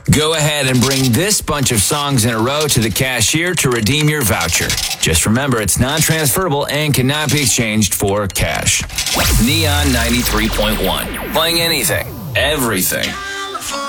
Go ahead and bring this bunch of songs in a row to the cashier to redeem your voucher. Just remember, it's non-transferable and cannot be exchanged for cash. Neon 93.1. Playing anything, everything.